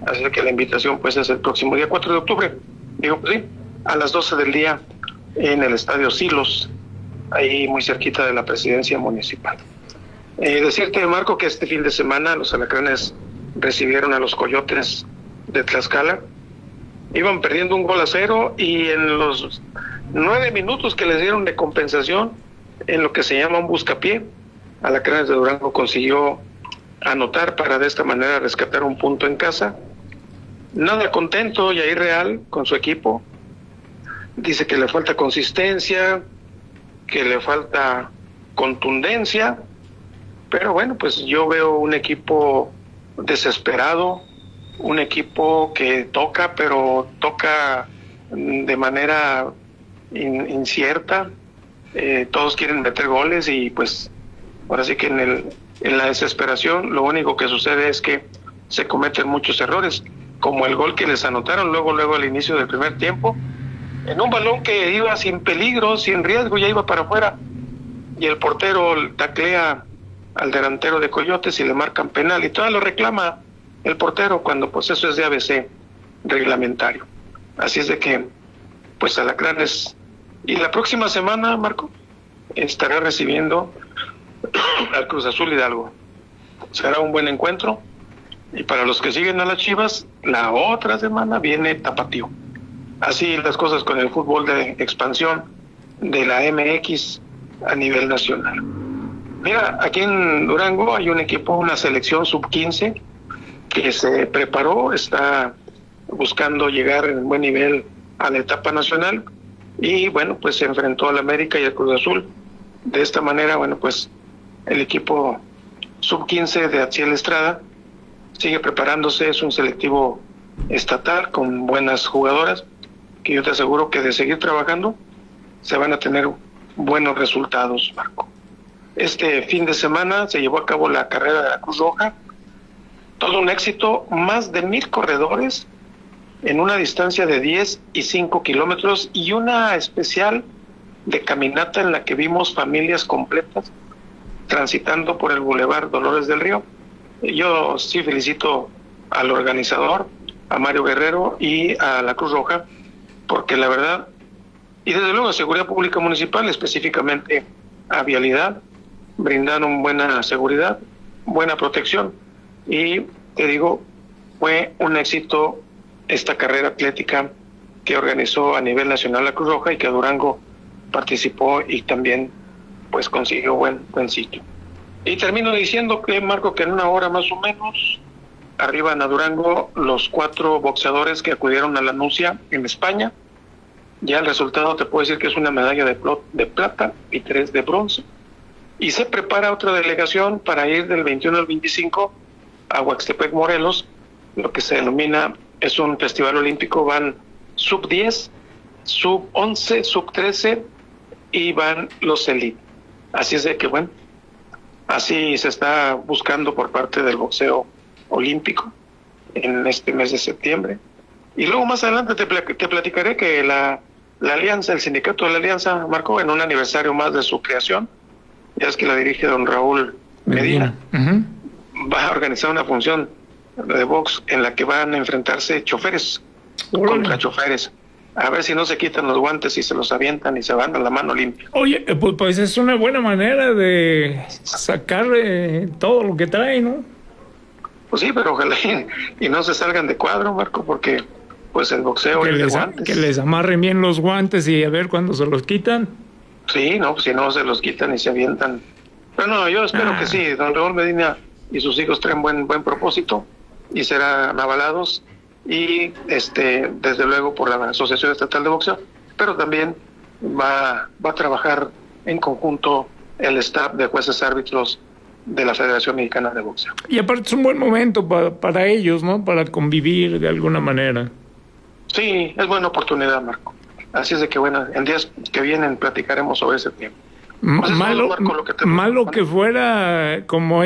Así que la invitación pues es el próximo día 4 de octubre, digo, pues sí, a las 12 del día en el Estadio Silos, ahí muy cerquita de la presidencia municipal. Decirte, Marco, que este fin de semana los Alacranes recibieron a los Coyotes de Tlaxcala. Iban perdiendo 1-0 y en los 9 minutos que les dieron de compensación, en lo que se llama un buscapié, Alacranes de Durango consiguió anotar para de esta manera rescatar un punto en casa. Nada contento Yair Real con su equipo. Dice que le falta consistencia, que le falta contundencia, pero bueno, pues yo veo un equipo desesperado, un equipo que toca, pero toca de manera incierta. Todos quieren meter goles y pues ahora sí que en la desesperación lo único que sucede es que se cometen muchos errores, como el gol que les anotaron luego al inicio del primer tiempo, en un balón que iba sin peligro, sin riesgo, ya iba para afuera, y el portero taclea al delantero de Coyotes y le marcan penal, y todavía lo reclama el portero cuando pues eso es de ABC reglamentario. Así es de que pues Alacranes, y la próxima semana, Marco, estará recibiendo al Cruz Azul Hidalgo. Será un buen encuentro, y para los que siguen a las Chivas, la otra semana viene Tapatío. Así las cosas con el fútbol de expansión de la MX a nivel nacional. Mira, aquí en Durango hay un equipo, una selección sub-15 que se preparó, está buscando llegar en buen nivel a la etapa nacional, y bueno, pues se enfrentó al América y al Cruz Azul. De esta manera, bueno, pues el equipo sub-15 de Atsiel Estrada sigue preparándose, es un selectivo estatal con buenas jugadoras, que yo te aseguro que de seguir trabajando se van a tener buenos resultados, Marco. Este fin de semana se llevó a cabo la carrera de la Cruz Roja, todo un éxito, más de 1,000 corredores en una distancia de 10 y 5 kilómetros, y una especial de caminata en la que vimos familias completas transitando por el Boulevard Dolores del Río. Yo sí felicito al organizador, a Mario Guerrero y a la Cruz Roja, porque la verdad, y desde luego a Seguridad Pública Municipal, específicamente a Vialidad, brindaron buena seguridad, buena protección, y te digo, fue un éxito esta carrera atlética que organizó a nivel nacional la Cruz Roja, y que Durango participó y también pues consiguió buen sitio. Y termino diciendo que, Marco, que en una hora más o menos arriban a Durango los 4 boxeadores que acudieron a la Nucia en España. Ya el resultado te puedo decir que es una medalla de plata y 3 de bronce. Y se prepara otra delegación para ir del 21 al 25 a Huaxtepec, Morelos. Lo que se denomina, es un festival olímpico, van sub-10, sub-11, sub-13 y van los elite. Así es de que, bueno, así se está buscando por parte del boxeo olímpico en este mes de septiembre. Y luego más adelante te platicaré que la Alianza, el sindicato de la Alianza, Marco, en un aniversario más de su creación, ya es que la dirige don Raúl Medina, va a organizar una función de box en la que van a enfrentarse choferes contra choferes. A ver si no se quitan los guantes y se los avientan y se van a la mano limpia. Oye, pues es una buena manera de sacar todo lo que trae, ¿no? Pues sí, pero ojalá y no se salgan de cuadro, Marco, porque pues el boxeo es de guantes. Que les amarren bien los guantes y a ver cuándo se los quitan. Sí, no, pues si no se los quitan y se avientan. Pero no, yo espero que sí, don Raúl Medina y sus hijos traen buen propósito y serán avalados, y desde luego por la Asociación Estatal de Boxeo, pero también va a trabajar en conjunto el staff de jueces árbitros de la Federación Mexicana de Boxeo. Y aparte es un buen momento para ellos, ¿no? Para convivir de alguna manera. Sí, es buena oportunidad, Marco. Así es de que, bueno, en días que vienen platicaremos sobre ese tema. Pues malo que fuera como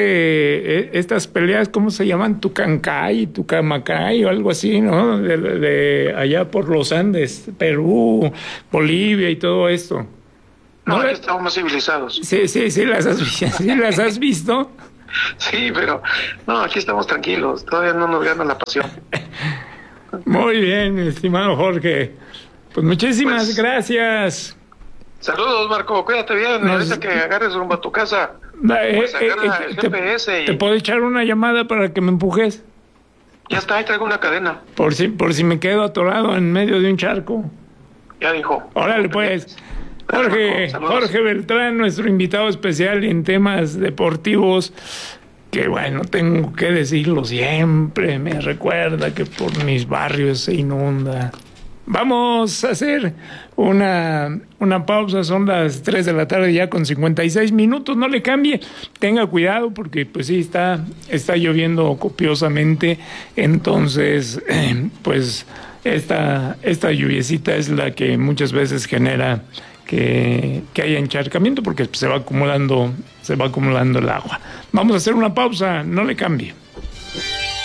estas peleas, ¿cómo se llaman? Tucancay, Tucamacay o algo así, ¿no? De allá por los Andes, Perú, Bolivia y todo esto. No, aquí estamos más civilizados. Sí, las has visto. Sí, pero no, aquí estamos tranquilos, todavía no nos gana la pasión. Muy bien, estimado Jorge. Pues muchísimas Pues, gracias. Saludos, Marco, cuídate bien, ahorita que agarres rumbo a tu casa, pues agarra el GPS ¿Te puedo echar una llamada para que me empujes? ya está, ahí traigo una cadena. Por si me quedo atorado en medio de un charco. Ya dijo. Órale, pues. Saludos. Jorge Beltrán, nuestro invitado especial en temas deportivos, que bueno, tengo que decirlo siempre, me recuerda que por mis barrios se inunda. Vamos a hacer una pausa, son las 3 de la tarde ya con 56 minutos, no le cambie, tenga cuidado porque pues sí, está lloviendo copiosamente, entonces pues esta lluviecita es la que muchas veces genera que haya encharcamiento porque se va acumulando el agua. Vamos a hacer una pausa, no le cambie.